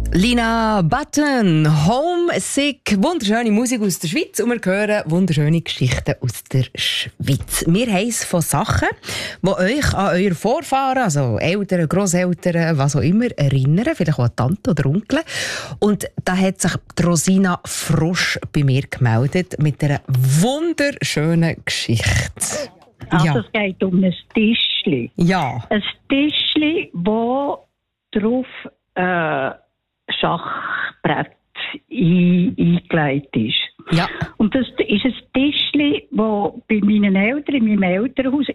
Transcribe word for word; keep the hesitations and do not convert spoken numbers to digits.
Lina Button, Homesick, wunderschöne Musik aus der Schweiz und wir hören wunderschöne Geschichten aus der Schweiz. Wir haben es von Sachen, die euch an eure Vorfahren, also Eltern, Grosseltern, was auch immer, erinnern, vielleicht auch an Tante oder Onkel. Und da hat sich die Rosina Frosch bei mir gemeldet mit einer wunderschönen Geschichte. Also Ja. es geht um ein Tischli. Ja. Ein Tischli, wo drauf äh, Schachbrett ein, eingelegt ist. Ja. Und das ist ein Tischli, das bei meinen Eltern, in meinem Elternhaus